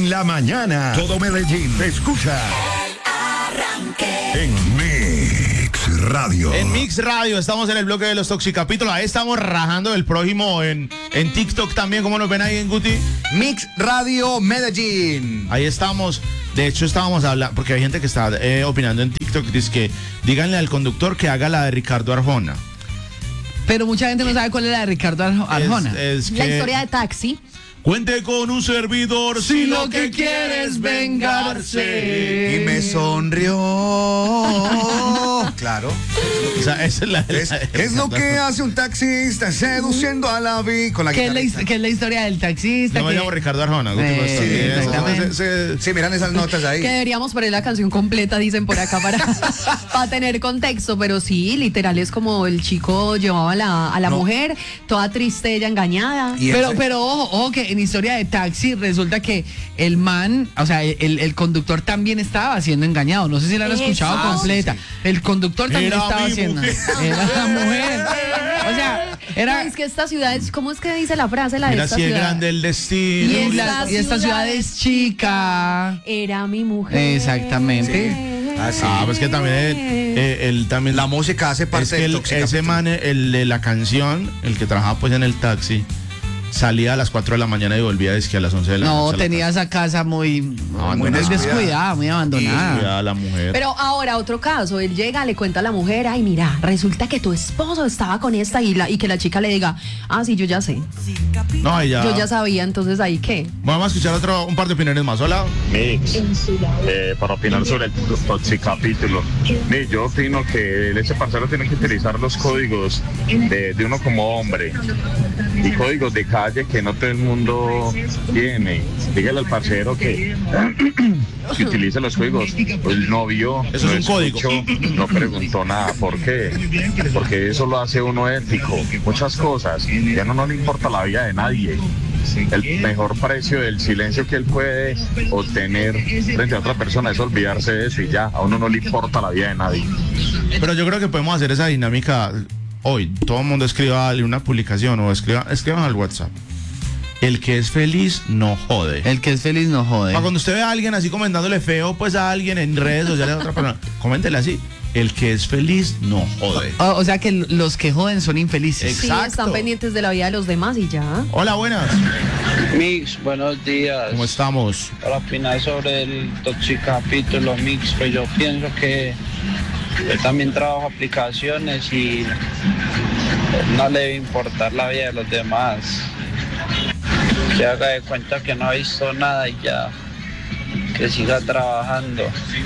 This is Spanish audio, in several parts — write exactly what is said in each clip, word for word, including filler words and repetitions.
En la mañana, todo Medellín te escucha. El Arranque. En Mix Radio. En Mix Radio estamos en el bloque de los Toxicapítulos. Ahí estamos rajando del prójimo en, en TikTok también. ¿Cómo nos ven ahí en Guti? Mix Radio Medellín. Ahí estamos. De hecho, estábamos hablando, porque hay gente que está eh, opinando en TikTok. Dice que díganle al conductor que haga la de Ricardo Arjona. Pero mucha gente no sabe cuál es la de Ricardo Arjona. Es, es La que historia de Taxi. cuente con un servidor si lo que quieres vengarse. Y me sonrió. Claro. O sea, esa es la, Es, la- es lo que hace un taxista seduciendo a la vi con la ¿Qué es la, guitarrista. his- qué es la historia del taxista? No me que- llamo Ricardo Arjona. Guti, Eh, pues, sí, también, eso, exactamente. se- se- Sí, miran esas notas ahí. Que deberíamos poner la canción completa, dicen por acá, para, para tener contexto. Pero sí, literal, es como el chico llevaba a la, a la No. mujer, toda triste, ella engañada. Y Pero, ese- pero ojo, ojo que en historia de Taxi resulta que el man, o sea, el, el conductor también estaba siendo engañado. No sé si la han Eso. escuchado Ah, completa. sí, El conductor también Era estaba mi haciendo. mujer. Era la mujer. O sea, era. No, es que esta ciudad es, ¿cómo es que dice la frase? La de Mira esta si es ciudad. grande el destino. Y, Y la- esta y esta ciudad ciudad es chica. Era mi mujer. Exactamente. Ah, sí. Ah, pues que también él, eh, él también La música hace parte es que del el- Toxicapítulo. ese man, el de la canción, el que trabajaba pues en el taxi, salía a las cuatro de la mañana y volvía es que a las once de la No, noche. a la tenía casa. esa casa muy, Abandonada. muy descuidada, muy abandonada. Cuidaba a la mujer. Pero ahora otro caso, él llega, le cuenta a la mujer, ay mira, resulta que tu esposo estaba con esta y, la, y que la chica le diga, ah sí, yo ya sé, no, ella. yo ya sabía, entonces ahí qué. Vamos a escuchar otro, un par de opiniones más. Hola. Mix, eh, para opinar sobre el Toxicapítulo. Mi, yo opino que ese parcero tiene que utilizar los códigos de, de uno como hombre y códigos de calle que no todo el mundo tiene. Dígale al parcero que, que utilice los códigos. El novio Eso no es un código. escuchó, no preguntó nada. ¿Por qué? Porque eso lo hace uno ético. Muchas cosas. Ya no, no le importa la vida de nadie. El mejor precio del silencio que él puede obtener frente a otra persona es olvidarse de eso y ya, a uno no le importa la vida de nadie. Pero yo creo que podemos hacer esa dinámica hoy. Todo el mundo escriba una publicación o escriba, escriban al WhatsApp. El que es feliz no jode. El que es feliz no jode. Para cuando usted ve a alguien así comentándole feo pues a alguien en redes sociales a otra persona, coméntele así. El que es feliz no jode. O, o sea que los que joden son infelices. Sí, Exacto. están pendientes de la vida de los demás y ya. Hola, buenas. Mix, buenos días. ¿Cómo estamos? Para opinar sobre el Toxicapítulo Mix, pues yo pienso que yo también trabajo aplicaciones y no le debe importar la vida de los demás. Que haga de cuenta que no ha visto nada y ya, que siga trabajando.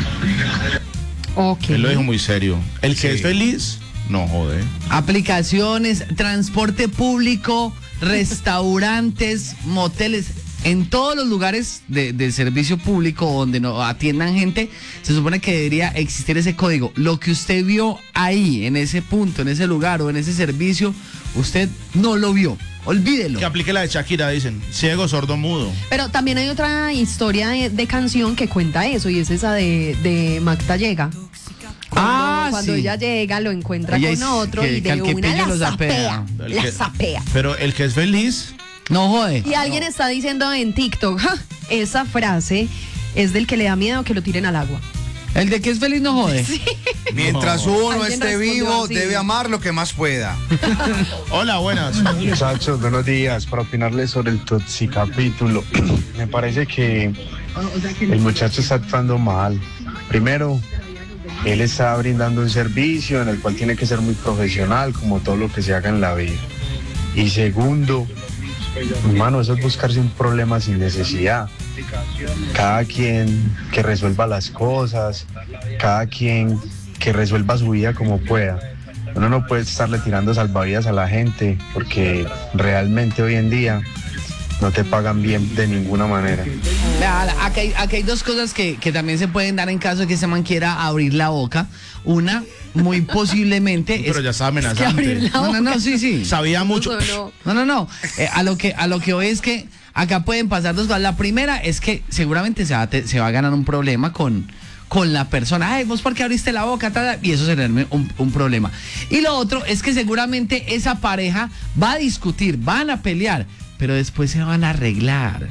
Ok. Él lo dijo muy serio. El que Sí. es feliz no jode. Aplicaciones, transporte público, restaurantes, moteles. En todos los lugares de, de servicio público donde no atiendan gente, se supone que debería existir ese código. Lo que usted vio ahí, en ese punto, en ese lugar o en ese servicio, usted no lo vio. Olvídelo. Que aplique la de Shakira, dicen. Ciego, sordo, mudo. Pero también hay otra historia de, de canción que cuenta eso y es esa de, de Magda Llega. Cuando, Ah, cuando sí. ella llega, lo encuentra Ella con es- otro que- y que de al que una pille la lo zapea. zapea. El La que- zapea. Pero el que es feliz, No jode. Y alguien está diciendo en TikTok, "Ja, esa frase es del que le da miedo que lo tiren al agua". El de que es feliz no jode. Mientras No. uno Alguien esté respondió vivo, así. debe amar lo que más pueda. hola, buenas. Muchachos, buenos días. Para opinarles sobre el Toxicapítulo, me parece que el muchacho está actuando mal. Primero, él está brindando un servicio en el cual tiene que ser muy profesional, como todo lo que se haga en la vida. Y segundo, hermano, eso es buscarse un problema sin necesidad. Cada quien que resuelva las cosas, cada quien que resuelva su vida como pueda. Uno no puede estarle tirando salvavidas a la gente porque realmente hoy en día no te pagan bien de ninguna manera. Vea, Aquí hay, aquí hay dos cosas que, que también se pueden dar en caso de que ese man quiera abrir la boca. Una, muy posiblemente. Pero es- ya está Que abrir amenazante. la No, no, no, boca. sí, sí. Sabía mucho. Eso no. No, no, no. Eh, a lo que a lo que voy es que acá pueden pasar dos cosas. La primera es que seguramente se va a, te- se va a ganar un problema con, con la persona. Ay, vos por qué abriste la boca, tal, y eso será un, un problema. Y lo otro es que seguramente esa pareja va a discutir, van a pelear, pero después se van a arreglar.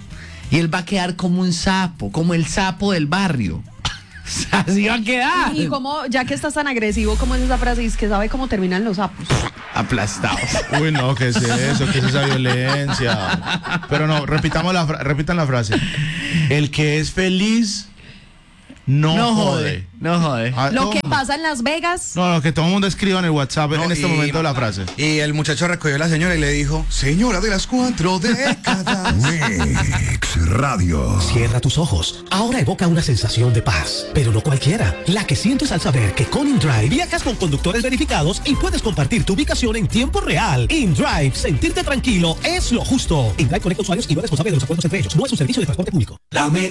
Y él va a quedar como un sapo, como el sapo del barrio. Así va a quedar. Y como, ya que estás tan agresivo, ¿cómo es esa frase? Es que sabe cómo terminan los sapos. Aplastados. Uy, no, ¿qué es eso? ¿Qué es esa violencia? Pero no, repitamos la fra- repitan la frase. El que es feliz no, No jode. jode, no jode. Ah, Lo todo que mundo- pasa en Las Vegas. No, no, que todo el mundo escriba en el WhatsApp No, en este y- momento la frase. Y el muchacho recogió a la señora y le dijo, señora de las cuatro décadas. Mix Radio. Cierra tus ojos. Ahora evoca una sensación de paz, pero no cualquiera. La que sientes al saber que con InDrive viajas con conductores verificados y puedes compartir tu ubicación en tiempo real. InDrive, sentirte tranquilo es lo justo. InDrive conecta usuarios y no es responsable de los acuerdos entre ellos. No es un servicio de transporte público. La